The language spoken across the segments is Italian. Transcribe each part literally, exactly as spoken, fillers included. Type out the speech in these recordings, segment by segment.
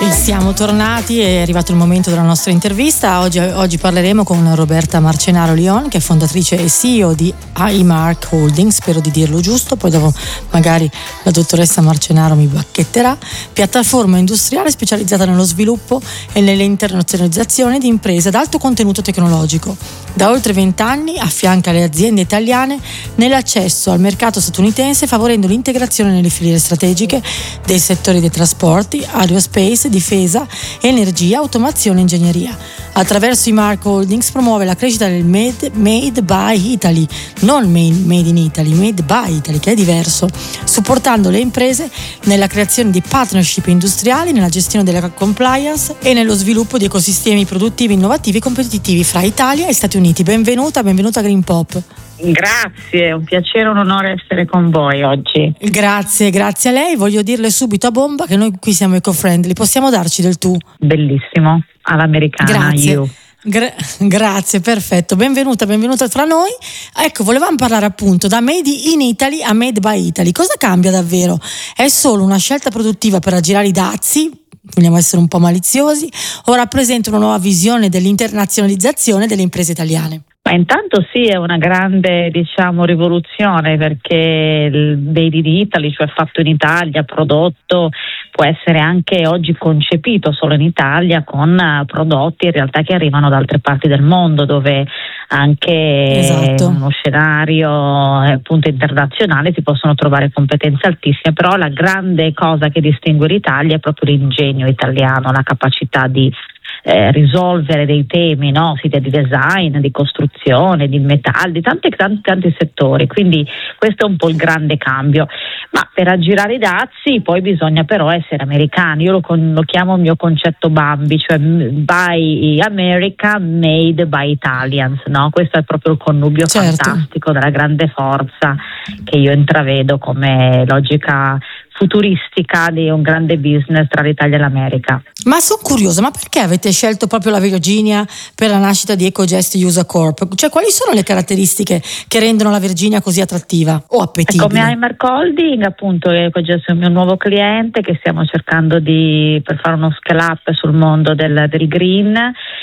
E siamo tornati, è arrivato il momento della nostra intervista. Oggi, oggi parleremo con Roberta Marcenaro Leon, che è fondatrice e C E O di Highmark Holdings, spero di dirlo giusto, poi dopo magari la dottoressa Marcenaro mi bacchetterà. Piattaforma industriale specializzata nello sviluppo e nell'internazionalizzazione di imprese ad alto contenuto tecnologico. Da oltre vent'anni affianca le aziende italiane nell'accesso al mercato statunitense, favorendo l'integrazione nelle filiere strategiche dei settori dei trasporti, aerospace, difesa, energia, automazione e ingegneria. Attraverso Highmark Holdings promuove la crescita del made, made by Italy, non made, made in Italy, made by Italy, che è diverso, supportando le imprese nella creazione di partnership industriali, nella gestione della compliance e nello sviluppo di ecosistemi produttivi innovativi e competitivi fra Italia e Stati Uniti. Benvenuta, benvenuta a Green Pop. Grazie, è un piacere e un onore essere con voi oggi. Grazie, grazie a lei. Voglio dirle subito a bomba che noi qui siamo eco-friendly. Possiamo darci del tu? Bellissimo, all'americana. Grazie. You. Gra- grazie, perfetto. Benvenuta, benvenuta fra noi. Ecco, volevamo parlare appunto da Made in Italy a Made by Italy. Cosa cambia davvero? È solo una scelta produttiva per aggirare i dazi? Vogliamo essere un po' maliziosi? O rappresenta una nuova visione dell'internazionalizzazione delle imprese italiane? Ma intanto sì, è una grande, diciamo, rivoluzione, perché il Made in Italy, cioè fatto in Italia, prodotto, può essere anche oggi concepito solo in Italia con prodotti in realtà che arrivano da altre parti del mondo, dove anche esatto. uno scenario appunto internazionale si possono trovare competenze altissime, però la grande cosa che distingue l'Italia è proprio l'ingegno italiano, la capacità di Eh, risolvere dei temi, no? Sia di design, di costruzione, di metalli, di tanti, tanti, tanti settori, quindi questo è un po' il grande cambio. Ma per aggirare i dazi poi bisogna però essere americani. Io lo, con, lo chiamo il mio concetto Bambi, cioè Buy America, Made by Italians, no? Questo è proprio il connubio certo. fantastico della grande forza che io intravedo come logica futuristica di un grande business tra l'Italia e l'America. Ma sono curiosa, ma perché avete scelto proprio la Virginia per la nascita di EcoGest USA Corp? Cioè, quali sono le caratteristiche che rendono la Virginia così attrattiva o appetibile? Come Highmark Holding, appunto, EcoGest è il mio nuovo cliente che stiamo cercando di per fare uno scale up sul mondo del, del green.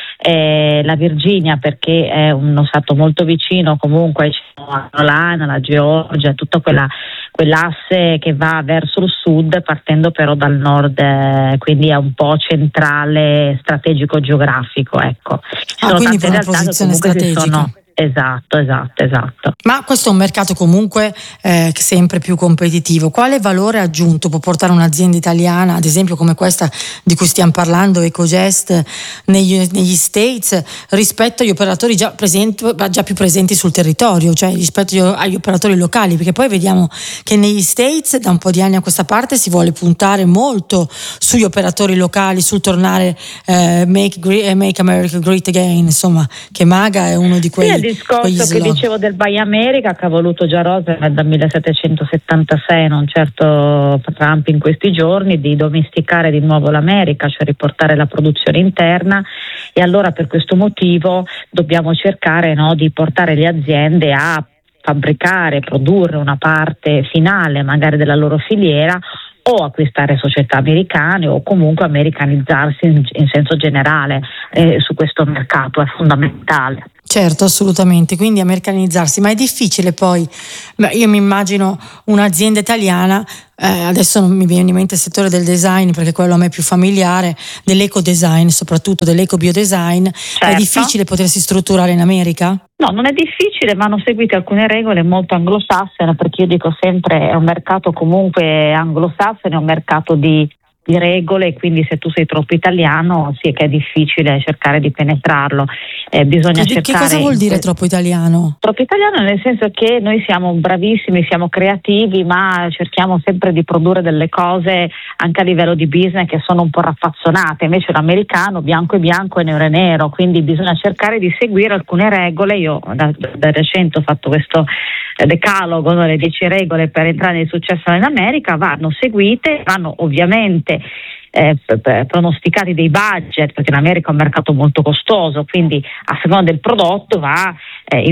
Eh, la Virginia perché è uno stato molto vicino comunque alla Carolina, alla Georgia, tutta quella quell'asse che va verso il sud partendo però dal nord, eh, quindi è un po' centrale strategico geografico, ecco. Ci ah, sono quindi tante una realtà posizione che comunque strategica. Si sono Esatto, esatto, esatto. Ma questo è un mercato comunque eh, sempre più competitivo. Quale valore aggiunto può portare un'azienda italiana, ad esempio come questa di cui stiamo parlando, EcoGest, negli, negli States, rispetto agli operatori già, presenti, già più presenti sul territorio, cioè rispetto agli operatori locali? Perché poi vediamo che negli States da un po' di anni a questa parte si vuole puntare molto sugli operatori locali, sul tornare eh, make, make America Great Again, insomma, che Maga è uno di quei il discorso che dicevo del Buy America che ha voluto già Roosevelt dal millesettecentosettantasei, non certo Trump in questi giorni, di domesticare di nuovo l'America, cioè riportare la produzione interna, e allora per questo motivo dobbiamo cercare, no, di portare le aziende a fabbricare, produrre una parte finale magari della loro filiera, o acquistare società americane o comunque americanizzarsi in, in senso generale eh, su questo mercato è fondamentale. Certo, assolutamente, quindi americanizzarsi, ma è difficile poi. Beh, io mi immagino un'azienda italiana, eh, adesso non mi viene in mente il settore del design perché quello a me è più familiare, dell'eco-design, soprattutto dell'eco-biodesign, certo. È difficile potersi strutturare in America? No, non è difficile, ma hanno seguito alcune regole molto anglosassone, perché io dico sempre è un mercato comunque anglosassone, è un mercato di di regole, quindi se tu sei troppo italiano sì che è difficile cercare di penetrarlo. Eh, bisogna che, cercare. Che cosa vuol dire troppo italiano? Troppo italiano nel senso che noi siamo bravissimi, siamo creativi, ma cerchiamo sempre di produrre delle cose anche a livello di business che sono un po' raffazzonate, invece l'americano bianco e bianco e nero e nero, quindi bisogna cercare di seguire alcune regole. Io da, da recente ho fatto questo decalogo, no, le dieci regole per entrare nel successo in America, vanno seguite, vanno ovviamente Eh, pronosticati dei budget, perché in America è un mercato molto costoso, quindi a seconda del prodotto va eh, in,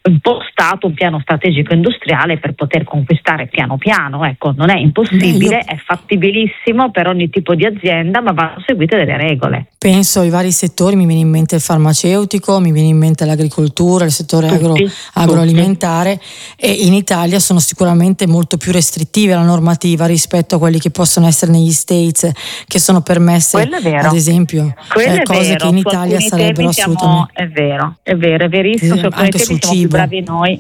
impostato un piano strategico industriale per poter conquistare piano piano. Ecco, non è impossibile, è fattibilissimo per ogni tipo di azienda, ma vanno seguite delle regole. Penso ai vari settori, mi viene in mente il farmaceutico, mi viene in mente l'agricoltura, il settore Tutti, agro, tutti. agroalimentare, e in Italia sono sicuramente molto più restrittive la normativa rispetto a quelli che possono essere negli States, che sono permesse, ad esempio, eh, cose vero. che in Italia sarebbero siamo, assolutamente... È vero, è vero, è verissimo, su alcuni temi siamo più bravi noi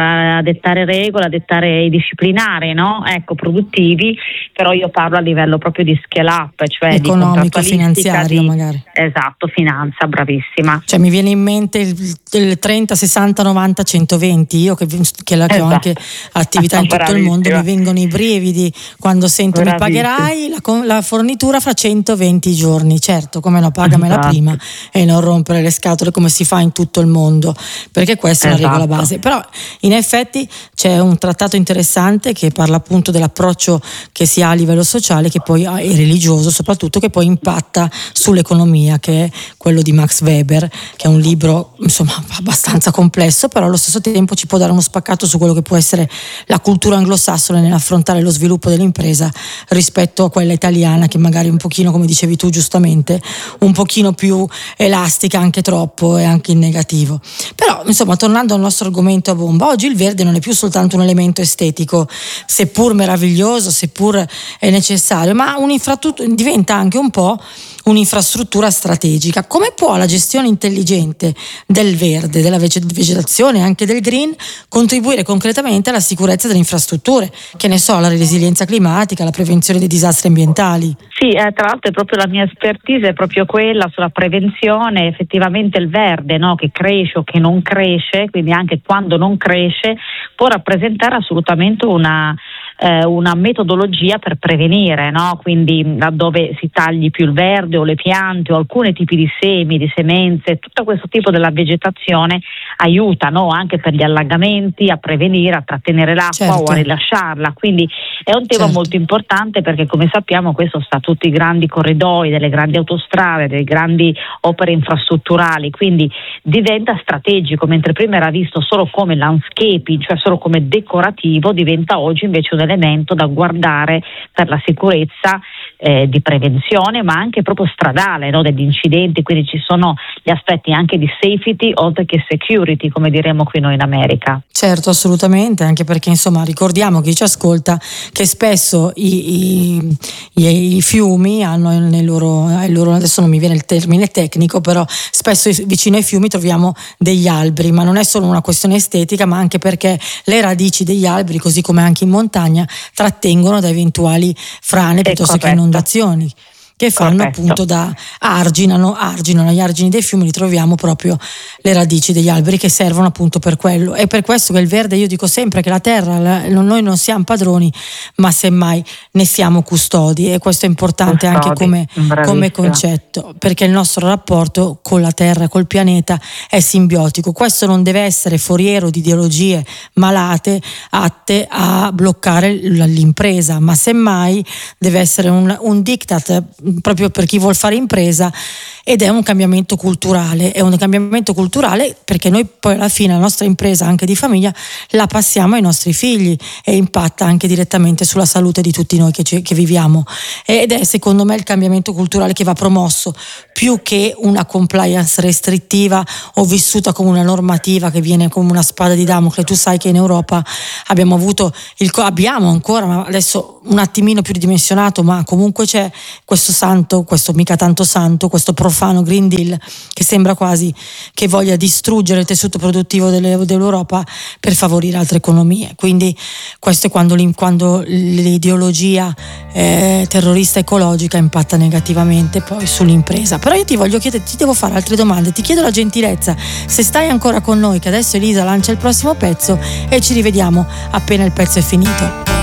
a dettare regole, a dettare i disciplinari, no? Ecco, produttivi, però io parlo a livello proprio di scale up, cioè economico, finanziario, di, magari. Esatto, finanza, bravissima. Cioè mi viene in mente il, il trenta, sessanta, novanta, centoventi, io che, che, la, che esatto. ho anche attività in tutto bravissima. Il mondo, mi vengono i brividi quando sento bravissima. Mi pagherai la, la fornitura fra centoventi giorni, certo, come no, pagamela esatto. prima e non rompere le scatole come si fa in tutto il mondo, perché questa esatto. è una regola base. Però in effetti c'è un trattato interessante che parla appunto dell'approccio che si ha a livello sociale, che poi è religioso soprattutto, che poi impatta sull'economia, che è quello di Max Weber, che è un libro insomma abbastanza complesso, però allo stesso tempo ci può dare uno spaccato su quello che può essere la cultura anglosassone nell'affrontare lo sviluppo dell'impresa rispetto a quella italiana, che magari un pochino, come dicevi tu giustamente, un pochino più elastica, anche troppo e anche in negativo. Però insomma, tornando al nostro argomento a bomba, oggi il verde non è più soltanto un elemento estetico, seppur meraviglioso, seppur è necessario, ma un'infrastruttura, diventa anche un po' un'infrastruttura strategica. Come può la gestione intelligente del verde, della vegetazione e anche del green contribuire concretamente alla sicurezza delle infrastrutture? Che ne so, alla resilienza climatica, alla prevenzione dei disastri ambientali? Sì, eh, tra l'altro è proprio la mia expertise, è proprio quella sulla prevenzione. Effettivamente il verde, no, che cresce o che non cresce, quindi anche quando non cresce, può rappresentare assolutamente una eh, una metodologia per prevenire, no? Quindi laddove si tagli più il verde o le piante o alcuni tipi di semi, di semenze, tutto questo tipo della vegetazione aiuta, no? Anche per gli allagamenti a prevenire, a trattenere l'acqua certo. o a rilasciarla. Quindi è un tema certo. molto importante, perché come sappiamo questo sta a tutti i grandi corridoi, delle grandi autostrade, delle grandi opere infrastrutturali, quindi diventa strategico, mentre prima era visto solo come landscaping, cioè solo come decorativo, diventa oggi invece un elemento da guardare per la sicurezza eh, di prevenzione, ma anche proprio stradale, no? Degli incidenti, quindi ci sono gli aspetti anche di safety oltre che security, come diremo qui noi in America. Certo, assolutamente, anche perché insomma ricordiamo chi ci ascolta che spesso i, i, i, i fiumi hanno nel loro, nel loro, adesso non mi viene il termine tecnico, però spesso vicino ai fiumi troviamo degli alberi, ma non è solo una questione estetica, ma anche perché le radici degli alberi, così come anche in montagna, trattengono da eventuali frane piuttosto che inondazioni, che fanno Corretto. appunto da arginano, arginano agli argini dei fiumi, li troviamo proprio le radici degli alberi che servono appunto per quello. È per questo che il verde, io dico sempre che la terra, la, noi non siamo padroni, ma semmai ne siamo custodi, e questo è importante custodi, anche come, come concetto, perché il nostro rapporto con la terra, col pianeta è simbiotico. Questo non deve essere foriero di ideologie malate atte a bloccare l'impresa, ma semmai deve essere un, un diktat proprio per chi vuol fare impresa, ed è un cambiamento culturale, è un cambiamento culturale perché noi poi alla fine la nostra impresa anche di famiglia la passiamo ai nostri figli e impatta anche direttamente sulla salute di tutti noi che, ci, che viviamo, ed è secondo me il cambiamento culturale che va promosso, più che una compliance restrittiva o vissuta come una normativa che viene come una spada di Damocle. Tu sai che in Europa abbiamo avuto il, abbiamo ancora, ma adesso un attimino più ridimensionato, ma comunque c'è questo santo, questo mica tanto santo, questo profano Green Deal che sembra quasi che voglia distruggere il tessuto produttivo delle, dell'Europa per favorire altre economie. Quindi questo è quando, quando l'ideologia eh, terrorista ecologica impatta negativamente poi sull'impresa. Però io ti voglio chiedere, ti devo fare altre domande, ti chiedo la gentilezza, se stai ancora con noi, che adesso Elisa lancia il prossimo pezzo e ci rivediamo appena il pezzo è finito.